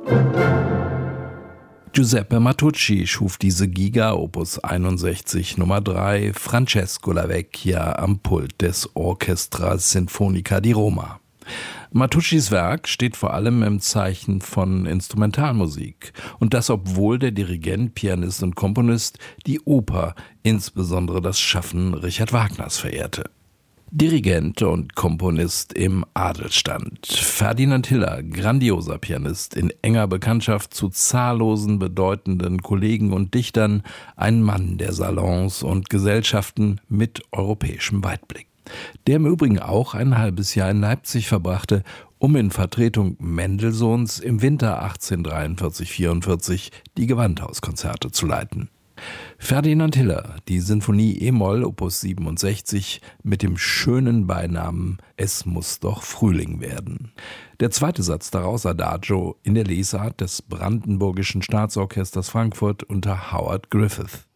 Giuseppe Matucci schuf diese Giga Opus 61 Nummer 3, Francesco Lavecchia am Pult des Orchestra Sinfonica di Roma. Matuccis Werk steht vor allem im Zeichen von Instrumentalmusik. Und das, obwohl der Dirigent, Pianist und Komponist die Oper, insbesondere das Schaffen Richard Wagners, verehrte. Dirigent und Komponist im Adelsstand. Ferdinand Hiller, grandioser Pianist, in enger Bekanntschaft zu zahllosen bedeutenden Kollegen und Dichtern, ein Mann der Salons und Gesellschaften mit europäischem Weitblick. Der im Übrigen auch ein halbes Jahr in Leipzig verbrachte, um in Vertretung Mendelssohns im Winter 1843/44 die Gewandhauskonzerte zu leiten. Ferdinand Hiller, die Sinfonie e-Moll Opus 67 mit dem schönen Beinamen »Es muss doch Frühling werden«. Der zweite Satz daraus Adagio in der Lesart des Brandenburgischen Staatsorchesters Frankfurt unter Howard Griffith.